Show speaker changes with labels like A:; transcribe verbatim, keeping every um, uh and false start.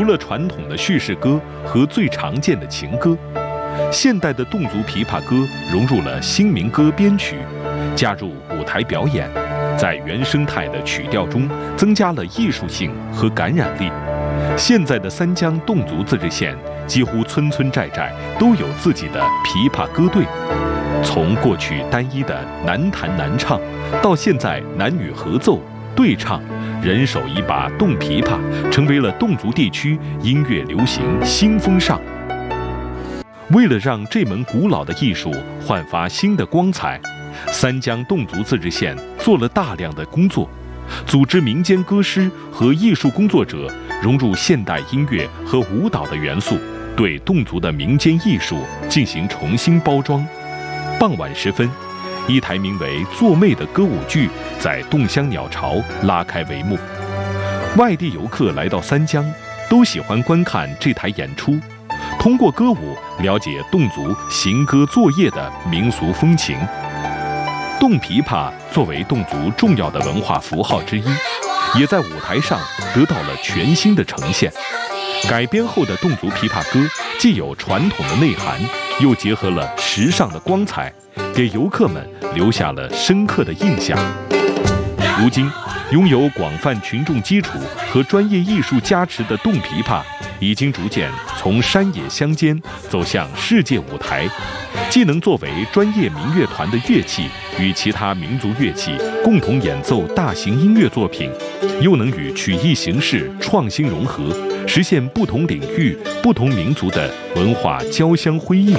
A: 除了传统的叙事歌和最常见的情歌，现代的侗族琵琶歌融入了新民歌编曲，加入舞台表演，在原生态的曲调中增加了艺术性和感染力。现在的三江侗族自治县几乎村村寨寨都有自己的琵琶歌队，从过去单一的男弹男唱，到现在男女合奏、对唱，人手一把侗琵琶，成为了侗族地区音乐流行新风尚。为了让这门古老的艺术焕发新的光彩，三江侗族自治县做了大量的工作，组织民间歌师和艺术工作者融入现代音乐和舞蹈的元素，对侗族的民间艺术进行重新包装。傍晚时分，一台名为《做妹》的歌舞剧在侗乡鸟巢拉开帷幕。外地游客来到三江，都喜欢观看这台演出，通过歌舞了解侗族行歌作业的民俗风情。侗琵琶作为侗族重要的文化符号之一，也在舞台上得到了全新的呈现。改编后的侗族琵琶歌既有传统的内涵，又结合了时尚的光彩，给游客们留下了深刻的印象。如今，拥有广泛群众基础和专业艺术加持的侗琵琶，已经逐渐从山野乡间走向世界舞台，既能作为专业民乐团的乐器，与其他民族乐器共同演奏大型音乐作品，又能与曲艺形式创新融合，实现不同领域、不同民族的文化交相辉映。